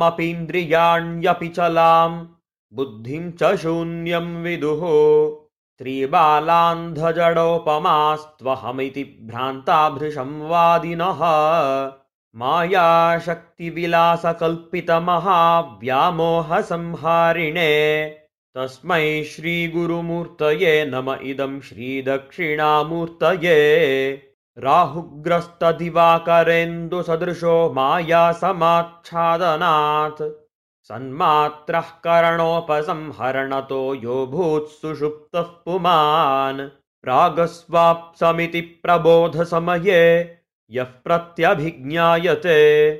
मपीन्द्रियाण्यपि चलां बुद्धिं च शून्यं विदुः स्त्रीबालान्धजडोपमास्त्वहमिति भ्रान्ताभृशंवादिनः मायाशक्तिविलासकल्पितमहाव्यामोहसंहारिणे तस्मै श्रीगुरुमूर्तये नम इदं श्रीदक्षिणामूर्तये राहुग्रस्तदिवाकरेन्दुसदृशो मायासमाच्छादनात् सन्मात्रः करणोपसंहरणतो यो भूत्सुषुप्तः पुमान् प्रागस्वाप्समिति प्रबोधसमये यः प्रत्यभिज्ञायते